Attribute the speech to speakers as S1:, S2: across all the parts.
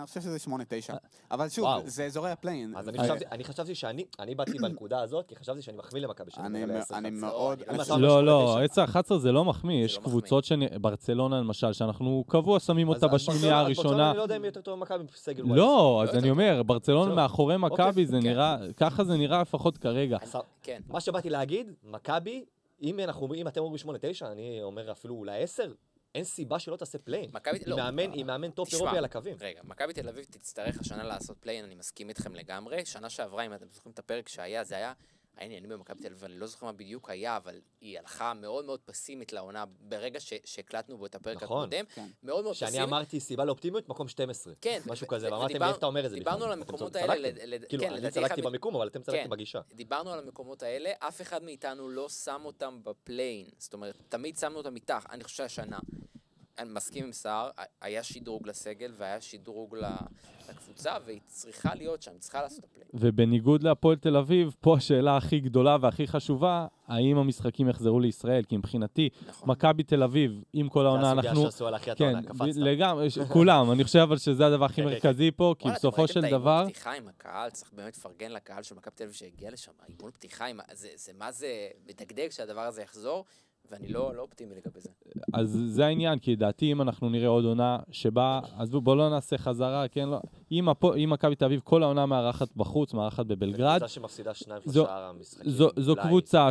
S1: אני חושב שזה 8-9. אבל שוב, זה אזורי הפליין.
S2: אז אני חשבתי שאני באתי בנקודה הזאת, כי חשבתי שאני מחמיא למכבי שאני מגלה 10-11.
S1: אני מאוד...
S3: לא, 10-11 זה לא מחמיא, יש קבוצות, ברצלונה למשל, שאנחנו קבוע שמים אותה בשמינייה הראשונה.
S2: ברצלונה אני לא יודע אם יותר טוב ממכבי בסגל.
S3: לא, אז אני אומר, ברצלונה מאחורי מכבי, זה נראה, ככה זה נראה לפחות כרגע.
S2: מה שבאתי להגיד, מכבי, אם אתם אומרים 8-9, אני אומר אפילו אולי 10, אין סיבה שלא תעשה פליין. היא מאמן טופ אירופי על הקווים.
S4: רגע, מכבי תל אביב תצטרך השנה לעשות פליין, אני מסכים איתכם לגמרי. שנה שעברה, אם אתם זוכרים את הפרק שהיה, זה היה אני במכבי תל אביב, אני לא זוכר מה בדיוק היה, אבל היא הלכה מאוד מאוד פסימית לעונה, ברגע שהקלטנו בו את הפרק הקודם, מאוד מאוד פסימית.
S2: שאני אמרתי סיבה לאופטימיות, מקום 12.
S4: כן.
S2: משהו כזה, ואמרתם איך אתה אומר את זה.
S4: דיברנו על המקומות האלה.
S2: כאילו, אני צלקתי במיקום, אבל אתם צלקתי בגישה.
S4: דיברנו על המקומות האלה, אף אחד מאיתנו לא שם אותם בפליין, זאת אומרת, תמיד שמנו אותם מתח, אני חושב שהשנה. אני מסכים עם סער, היה שדרוג לסגל והיה שדרוג לקבוצה, והיא צריכה להיות שם, צריכה לעשות הפליין.
S3: ובניגוד להפועל תל אביב, פה השאלה הכי גדולה והכי חשובה, האם המשחקים יחזרו לישראל? כי מבחינתי, מכבי תל אביב, עם כל העונה אנחנו...
S2: זה הסוגיה שעשו על הכי התעונה, קפצת.
S3: לגמרי, כולם, אני חושב אבל שזה הדבר הכי מרכזי פה, כי בסופו של דבר...
S4: אתם ראיתם את האימון פתיחה עם הקהל, צריך באמת לפרגן לקהל של מכבי תל אביב שהגיע לשם, האימון פתיחה, זה מה זה מדגדג שהדבר הזה יחזור, ואני לא אופטימי לגבי זה.
S3: אז זה העניין, כי דעתי אם אנחנו נראה עוד עונה שבה, אז בואו לא נעשה חזרה, כן, לא. אם מכבי תל אביב, כל העונה מארחת בחוץ, מארחת בבלגרד.
S2: קבוצה שמפסידה 2 בשאר המשחקים.
S3: זו קבוצה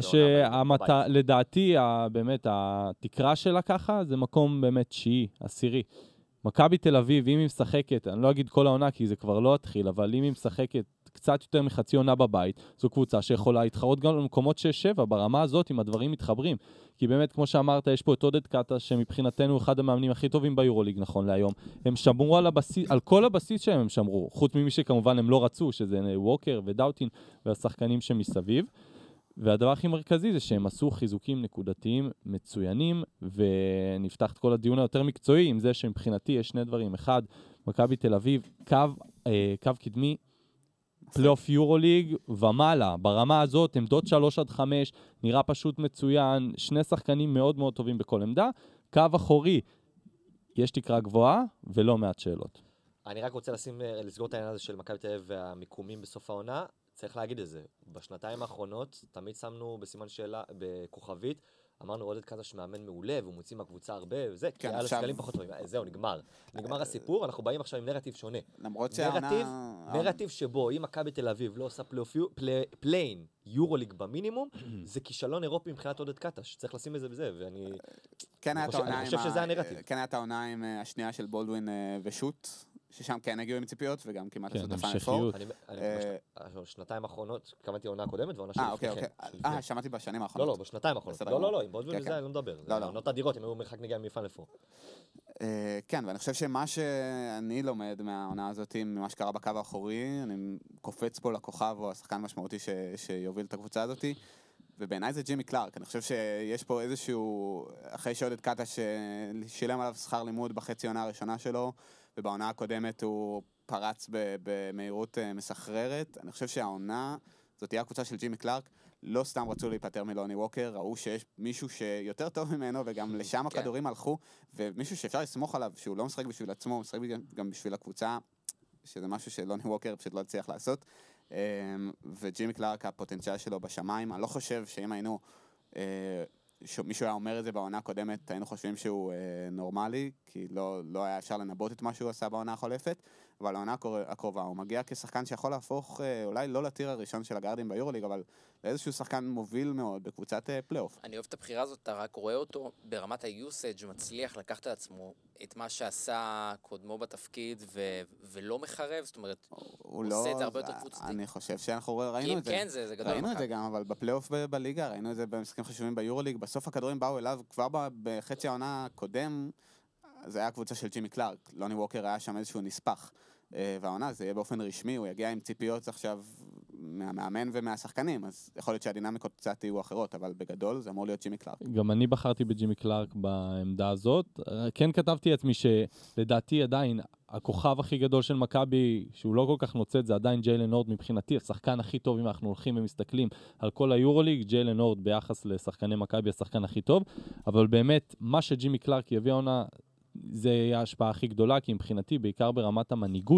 S3: שלדעתי, באמת, התקרה שלה ככה, זה מקום באמת 9, 10. מכבי תל אביב, אם היא משחקת, אני לא אגיד כל העונה, כי זה כבר לא התחיל, אבל אם היא משחקת קצת יותר מחצי עונה בבית, זו קבוצה שיכולה להתחרות גם למקומות 6-7, ברמה הזאת, אם הדברים מתחברים. כי באמת, כמו שאמרת, יש פה את עודד קאטה, שמבחינתנו אחד המאמנים הכי טובים ביורוליג, נכון להיום. הם שמרו על כל הבסיס שהם שמרו, חוץ ממי שכמובן הם לא רצו, שזה ווקר ודאוטין והשחקנים שמסביב. והדבר הכי מרכזי זה שהם עשו חיזוקים נקודתיים מצוינים, ונפתח את כל הדיון היותר מקצועי עם זה שמבחינתי יש שני דברים. אחד, מכבי תל אביב, קו קדמי, פלייאוף יורוליג ומעלה. ברמה הזאת, עמדות 3-5, נראה פשוט מצוין, שני שחקנים מאוד מאוד טובים בכל עמדה. קו אחורי, יש תקרה גבוהה ולא מעט שאלות.
S2: אני רק רוצה לסגור את העניין הזה של מכבי תל אביב והמיקומים בסוף העונה. צריך להגיד את זה. בשנתיים האחרונות, תמיד שמנו בסימן שאלה, בכוכבית, אמרנו עודד קאטה שמאמן מעולה, והוא מוציא מהקבוצה הרבה, וזה, כי היה לשקלים פחות טובים. זהו, נגמר. נגמר הסיפור, אנחנו באים עכשיו עם נרטיב שונה.
S1: למרות
S2: נרטיב שבו, אם מכבי תל אביב לא עושה פליין, יורוליג במינימום, זה כישלון אירופי מבחינת עודד קאטה, שצריך לשים את זה בזה, ואני חושב שזה הנרטיב.
S1: כן היה את העונה עם השנייה של בולדווין ושוט, ששם כן הגיעו עם ציפיות, וגם כמעט עשו את הפיינל פור.
S2: שנתיים האחרונות, קמתי עונה הקודמת, ועונה שלפני כן.
S1: שמעתי בשנים האחרונות.
S2: לא, בשנתיים האחרונות. לא, עם בולדווין וזה אני לא מדבר. זה עונות אדירות, אם היו מרחק נגיע מפיינל פור.
S1: כן, ואני חושב שמה שאני לומד מהעונה הזאת, ממה שקרה בקו האחורי, אני קופץ פה לכוכב, או השחקן המשמעותי שיוביל את הקבוצה הזאת, ובעיניי זה ג'ימי קלארק. אני חושב שיש פה איזשהו, אחרי שעודד קאטה ששילם עליו שכר לימוד בחצי עונה הראשונה שלו, ובעונה הקודמת הוא פרץ במהירות מסחררת. אני חושב שהעונה, זאת תהיה הקבוצה של ג'ימי קלארק, לא סתם רצו להיפטר מלוני ווקר, ראו שיש מישהו שיותר טוב ממנו, וגם לשם הכדורים הלכו, ומישהו שאפשר לסמוך עליו, שהוא לא משחק בשביל עצמו, הוא משחק גם בשביל הקבוצה, שזה משהו שלוני ווקר פשוט לא הצליח לעשות. וג'ימי קלארק, הפוטנציאל שלו בשמיים, אני לא חושב שאם היינו, מישהו היה אומר את זה בעונה הקודמת, היינו חושבים שהוא נורמלי, כי לא היה אפשר לנבות את מה שהוא עשה בעונה החולפת, אבל העונה הקרובה הוא מגיע כשחקן שיכול להפוך, אולי לא לטיר הראשון של הגארדים ביורוליג, אבל לאיזשהו שחקן מוביל מאוד בקבוצת פלייאוף.
S4: אני אוהב את הבחירה הזאת, אתה רק רואה אותו ברמת היוסאג' מצליח לקחת על עצמו את מה שעשה קודמו בתפקיד ולא מחרב, זאת אומרת, הוא עושה את זה הרבה יותר קבוצתי.
S1: אני חושב שאנחנו ראינו את זה.
S4: כן, זה גדול.
S1: ראינו את זה גם, אבל בפלייאוף בליגה, ראינו את זה במשחקים חשובים ביורוליג, בסוף הכדורים באו אליו כבר בחצי העונה הקודם, זה היה הקבוצה של ג'ימי קלארק, לוני ווקר היה שם איזשהו נספח, והעונה זה יהיה באופן רשמי, הוא יגיע עם ציפיות עכשיו מהמאמן ומהשחקנים, אז יכול להיות שהדינמיקות קצת יהיו אחרות, אבל בגדול זה אמור להיות ג'ימי קלארק.
S3: גם אני בחרתי בג'ימי קלארק בעמדה הזאת, כן כתבתי את מי שלדעתי עדיין הכוכב הכי גדול של מכבי, שהוא לא כל כך נוצץ, זה עדיין ג'יילן הורד מבחינתי, השחקן הכי טוב אם אנחנו הולכים ומסתכלים על כל היורוליג, ג'יילן הורד ביחס לשחקני מכבי השחקן הכי טוב, אבל באמת מה שג'ימי קלארק יביא עונה, זה יהיה ההשפעה הכי גדולה, כי מבחינתי בעיקר ברמת המנהיגות,